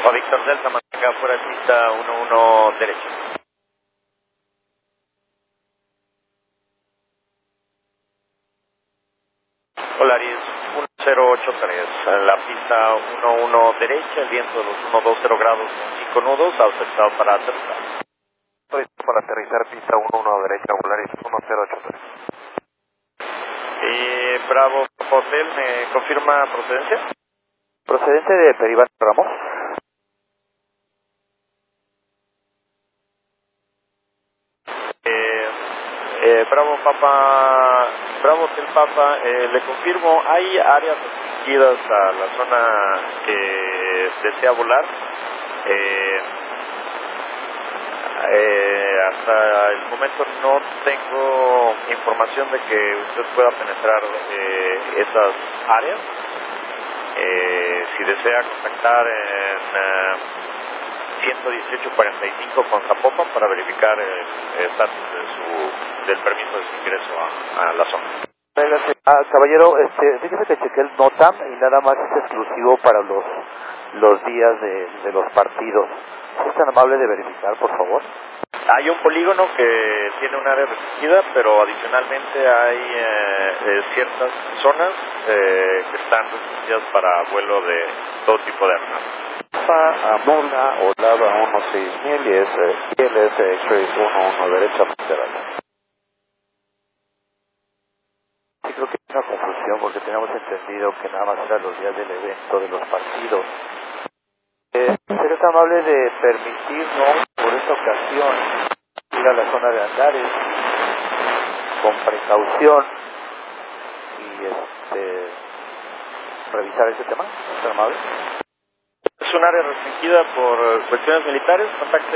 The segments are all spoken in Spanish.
Alfa Víctor Delta, mantenga fuera de pista 11 derecha. Polaris 1083, en la pista 11 derecha, el viento de los 120 grados con 5 nudos, autorizado para aterrizar. Autorizado para aterrizar, pista 11 derecha, Polaris 1083. Bravo Hotel, ¿me confirma procedencia? Procedente de Peribán Ramos. Bravo Hotel Papa, le confirmo, hay áreas restringidas a la zona que desea volar. Hasta el momento no tengo información de que usted pueda penetrar esas áreas. Si desea contactar en 11845 con Zapopan para verificar el estatus del permiso de su ingreso a la zona. Caballero, fíjese que chequé el NOTAM y nada más es exclusivo para los días de los partidos. ¿Es tan amable de verificar, por favor? Hay un polígono que tiene un área restringida, pero adicionalmente hay ciertas zonas que están restringidas para vuelo de todo tipo de aeronaves. Mola, Olava 16000 y es ILS X-Ray 11 derecha lateral. Sí, creo que es una confusión porque teníamos entendido que nada más eran los días del evento, de los partidos. ¿Sería tan amable de permitirnos por esta ocasión ir a la zona de Andares con precaución y revisar ese tema? ¿Es tan amable? Es un área restringida por cuestiones militares. Contacte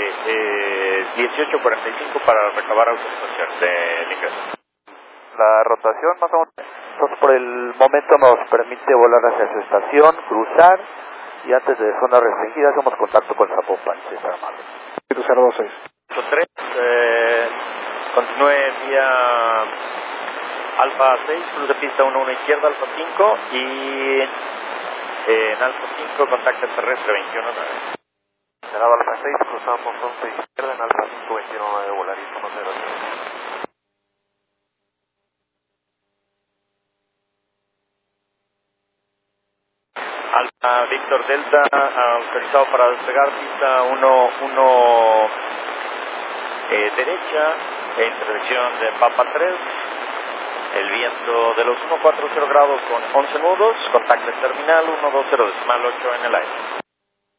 1845 para recabar autorización del ingreso. La rotación más o menos. Entonces por el momento nos permite volar hacia su estación, cruzar y antes de zona restringida hacemos contacto con Zapopan, si está amable. 026. 83, continúe vía Alfa 6, cruz de pista 11 izquierda, Alfa 5 y en Alfa 5 contacto terrestre 219. Llegado Alfa 6, cruzamos 11 izquierda en Alfa 5, 219, Volaris 10. Alfa Víctor Delta, autorizado para despegar, pista 11 derecha, intersección de Papa 3, el viento de los 140 grados con 11 nudos, contacto terminal 120.8 en el aire.